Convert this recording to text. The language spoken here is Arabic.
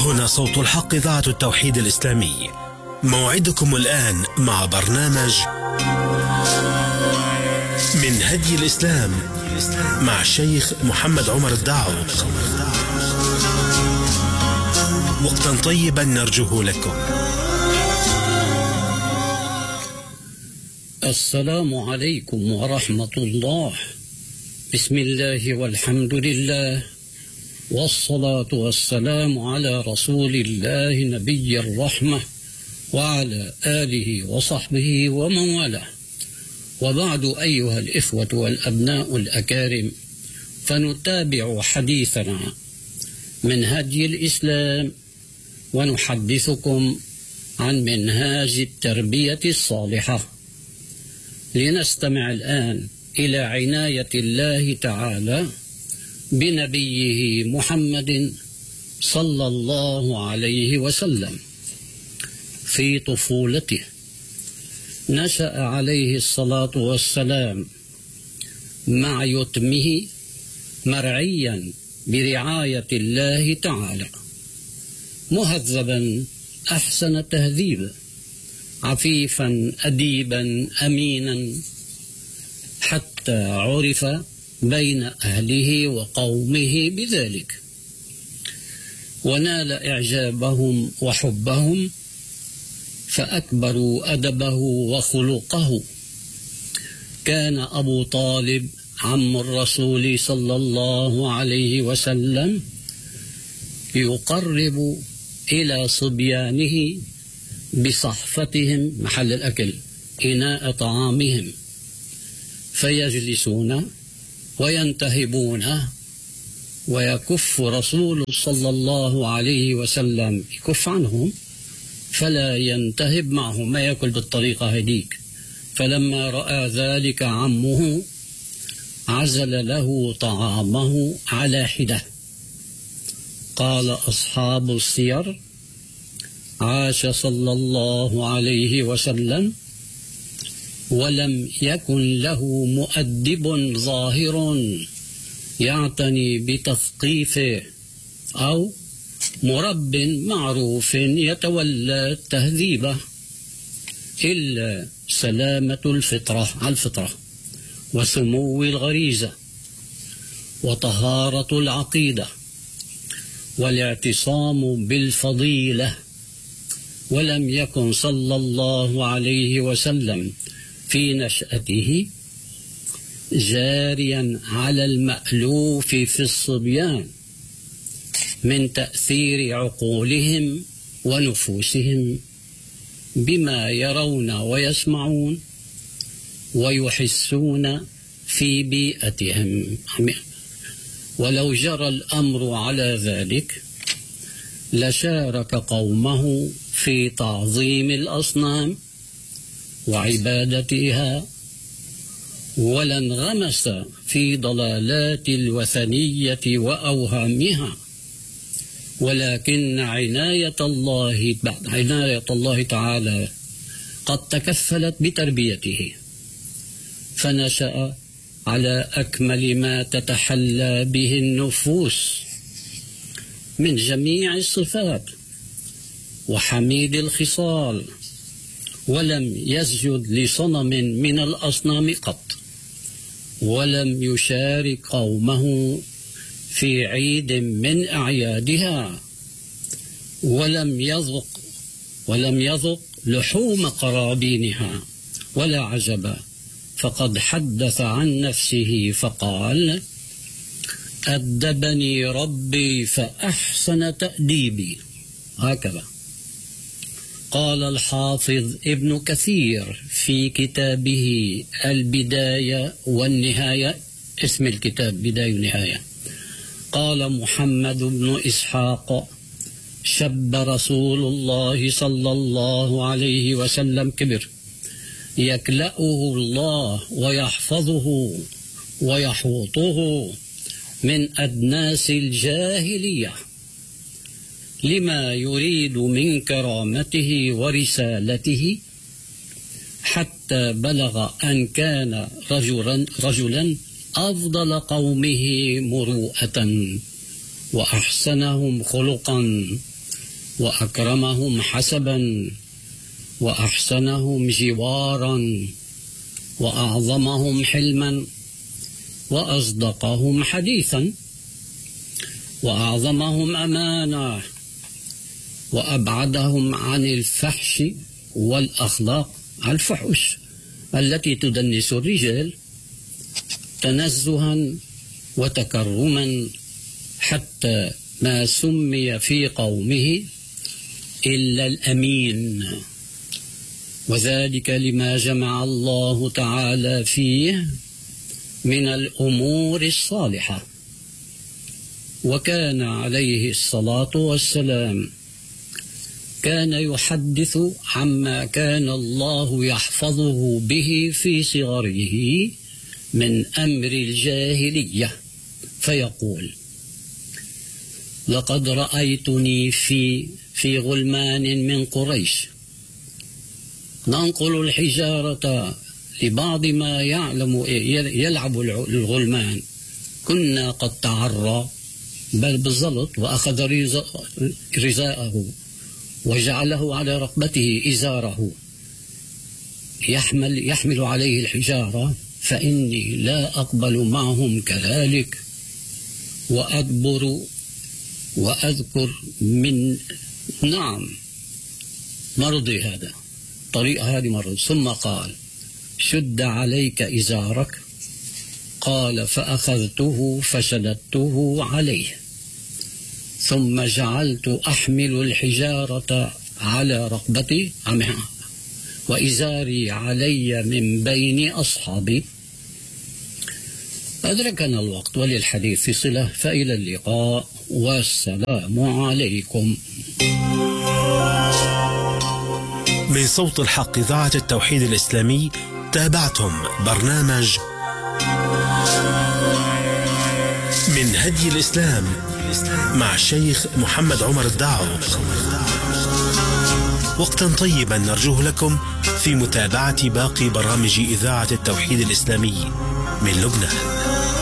هنا صوت الحق، إذاعة التوحيد الإسلامي. موعدكم الآن مع برنامج من هدي الإسلام مع الشيخ محمد عمر الداعوق. وقتا طيبا نرجوه لكم. السلام عليكم ورحمة الله. بسم الله والحمد لله، والصلاة والسلام على رسول الله نبي الرحمة وعلى آله وصحبه ومن والاه. وبعد، أيها الإخوة والأبناء الأكارم، فنتابع حديثنا من هدي الإسلام، ونحدثكم عن منهاج التربية الصالحة. لنستمع الآن إلى عناية الله تعالى بنبيه محمد صلى الله عليه وسلم. في طفولته نشأ عليه الصلاة والسلام مع يتمه مرعيا برعاية الله تعالى، مهذبا أحسن تهذيب، عفيفا أديبا أمينا، حتى عرف بين أهله وقومه بذلك، ونال إعجابهم وحبهم، فأكبروا أدبه وخلقه. كان أبو طالب عم الرسول صلى الله عليه وسلم يقرب إلى صبيانه بصحفتهم محل الأكل إناء طعامهم، فيجلسون وينتهبون، ويكف رسول صلى الله عليه وسلم يكف عنهم فلا ينتهب معهم، ما يأكل بالطريقة هديك. فلما رأى ذلك عمه عزل له طعامه على حدة. قال أصحاب السير: عاش صلى الله عليه وسلم ولم يكن له مؤدب ظاهر يعتني بتثقيفه، أو مرب معروف يتولى التهذيب، إلا سلامة الفطرة وسمو الغريزة وطهارة العقيدة والاعتصام بالفضيلة. ولم يكن صلى الله عليه وسلم في نشأته جاريا على المألوف في الصبيان من تأثير عقولهم ونفوسهم بما يرون ويسمعون ويحسون في بيئتهم. ولو جرى الأمر على ذلك لشارك قومه في تعظيم الأصنام وعبادتها، ولانغمس في ضلالات الوثنية وأوهامها. ولكن عناية الله تعالى قد تكفلت بتربيته، فنشأ على أكمل ما تتحلى به النفوس من جميع الصفات وحميد الخصال، ولم يسجد لصنم من الأصنام قط، ولم يشارك قومه في عيد من أعيادها، ولم يذق لحوم قرابينها. ولا عجب، فقد حدث عن نفسه فقال: أدبني ربي فأحسن تأديبي. هكذا قال الحافظ ابن كثير في كتابه البداية والنهاية، اسم الكتاب بداية ونهاية. قال محمد بن إسحاق: شب رسول الله صلى الله عليه وسلم كبر، يكلأه الله ويحفظه ويحوطه من أدناس الجاهلية، لما يريد من كرامته ورسالته، حتى بلغ أن كان رجلا أفضل قومه مروءة وأحسنهم خلقا وأكرمهم حسبا وأحسنهم جوارا وأعظمهم حلما وأصدقهم حديثا وأعظمهم أمانة وأبعدهم عن الفحش والأخلاق، الفحش التي تدنس الرجال، تنزها وتكرما، حتى ما سمي في قومه إلا الأمين، وذلك لما جمع الله تعالى فيه من الأمور الصالحة. وكان عليه الصلاة والسلام كان يحدث عما كان الله يحفظه به في صغره من أمر الجاهلية، فيقول: لقد رأيتني في غلمان من قريش ننقل الحجارة لبعض ما يلعب الغلمان، كنا قد تعرى بل بالزلط وأخذ رزاءه وجعله على رقبته إزاره يحمل عليه الحجارة، فإني لا أقبل معهم كذلك، وأدبر وأذكر من مرضي هذا، طريقة هذه مرض. ثم قال: شد عليك إزارك. قال: فأخذته فشددته عليه، ثم جعلت أحمل الحجارة على رقبتي وإزاري علي من بين أصحابي. أدركنا الوقت وللحديث في صلة، فإلى اللقاء والسلام عليكم. من صوت الحق إذاعة التوحيد الإسلامي، تابعتم برنامج من هدي الإسلام مع الشيخ محمد عمر الداعوق. وقتا طيبا نرجوه لكم في متابعة باقي برامج إذاعة التوحيد الإسلامي من لبنان.